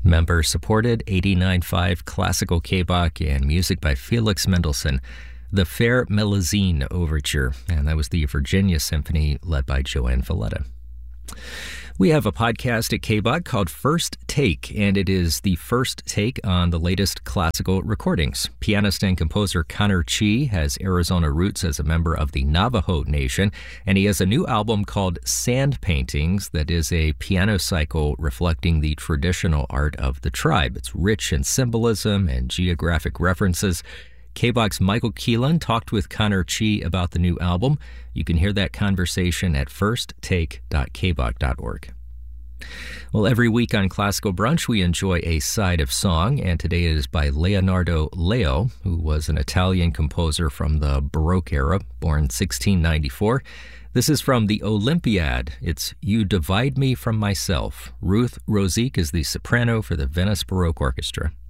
Member-supported 89.5 classical K-Bach and music by Felix Mendelssohn, the Fair Melusine Overture, and that was the Virginia Symphony led by Joanne Valletta. We have a podcast at K-Bach called First Take, and it is the first take on the latest classical recordings. Pianist and composer Connor Chea has Arizona roots as a member of the Navajo Nation, and he has a new album called Sand Paintings that is a piano cycle reflecting the traditional art of the tribe. It's rich in symbolism and geographic references. K-Bach's Michael Keelan talked with Connor Chea about the new album. You can hear that conversation at firsttake.kbach.org. Well, every week on Classical Brunch, we enjoy a side of song, and today it is by Leonardo Leo, who was an Italian composer from the Baroque era, born 1694. This is from the Olympiad. It's You Divide Me From Myself. Ruth Rosique is the soprano for the Venice Baroque Orchestra.